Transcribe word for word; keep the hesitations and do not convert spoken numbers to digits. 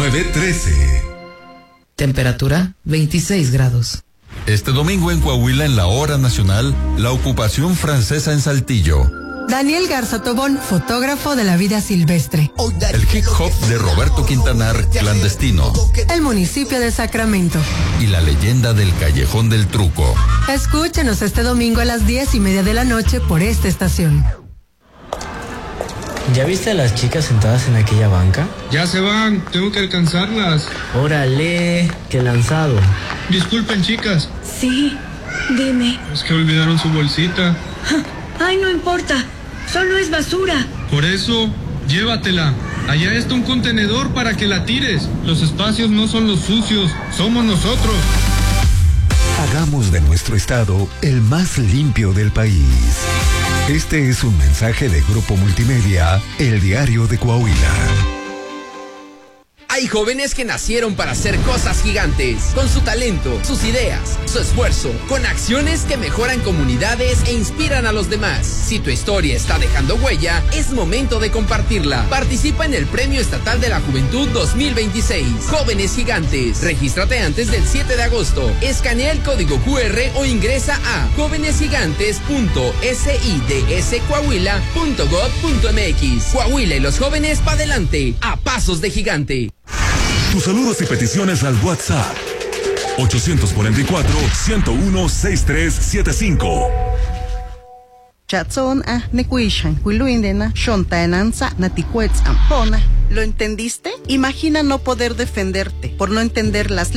nueve uno tres. Temperatura veintiséis grados. Este domingo en Coahuila, en la hora nacional, la ocupación francesa en Saltillo. Daniel Garza Tobón, fotógrafo de la vida silvestre. El hip hop de Roberto Quintanar, clandestino. El municipio de Sacramento. Y la leyenda del Callejón del Truco. Escúchenos este domingo a las diez y media de la noche por esta estación. ¿Ya viste a las chicas sentadas en aquella banca? Ya se van, tengo que alcanzarlas. Órale, qué lanzado. Disculpen, chicas. Sí, dime. Es que olvidaron su bolsita. Ay, no importa, solo es basura. Por eso, llévatela. Allá está un contenedor para que la tires. Los espacios no son los sucios, somos nosotros. Hagamos de nuestro estado el más limpio del país. Este es un mensaje de Grupo Multimedia, El Diario de Coahuila. Hay jóvenes que nacieron para hacer cosas gigantes, con su talento, sus ideas, su esfuerzo, con acciones que mejoran comunidades e inspiran a los demás. Si tu historia está dejando huella, es momento de compartirla. Participa en el Premio Estatal de la Juventud dos mil veintiséis. Jóvenes Gigantes. Regístrate antes del siete de agosto. Escanea el código cu erre o ingresa a jóvenes gigantes punto sidscoahuila punto gob punto mx. Coahuila y los jóvenes pa' adelante, a pasos de gigante. Tus saludos y peticiones al WhatsApp ochocientos cuarenta y cuatro, ciento uno, sesenta y tres setenta y cinco. Chatson a nekuishan huiluindena shontaenanza naticuetz ampona. ¿Lo entendiste? Imagina no poder defenderte por no entender las